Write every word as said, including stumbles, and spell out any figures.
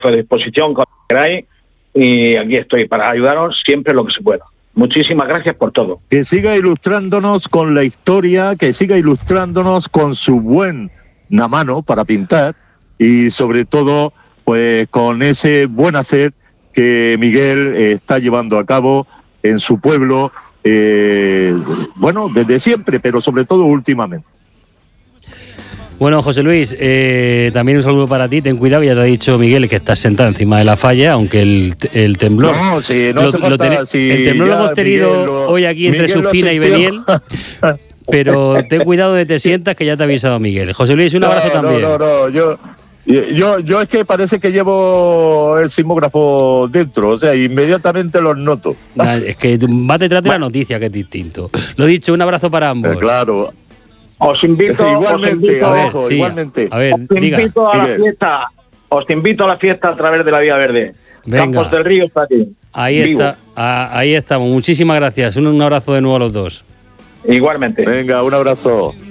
vuestra disposición cuando queráis y aquí estoy para ayudaros siempre lo que se pueda. Muchísimas gracias por todo. Que siga ilustrándonos con la historia, que siga ilustrándonos con su buena mano para pintar y sobre todo pues con ese buen hacer que Miguel eh, está llevando a cabo en su pueblo, eh, bueno, desde siempre, pero sobre todo últimamente. Bueno, José Luis, eh, también un saludo para ti. Ten cuidado, ya te ha dicho Miguel que estás sentado encima de la falla, aunque el, el temblor... No, sí, no lo, hace lo falta, ten, sí, el temblor ya, lo hemos tenido lo, hoy aquí entre Miguel Sufina y Beniel, pero ten cuidado de te sientas, que ya te ha avisado Miguel. José Luis, un abrazo no, también. No, no, no, yo... Yo, yo es que parece que llevo el sismógrafo dentro, o sea, inmediatamente los noto. Nah, es que va detrás de la noticia, que es distinto. Lo dicho, un abrazo para ambos. Eh, claro. Os invito, igualmente, os invito, a ver, sí, igualmente. A ver, os invito a la Miguel. fiesta, os invito a la fiesta a través de la Vía Verde. Venga. Campos del Río está aquí. Ahí vivo. está, a, ahí estamos. Muchísimas gracias. Un, un abrazo de nuevo a los dos. Igualmente. Venga, un abrazo.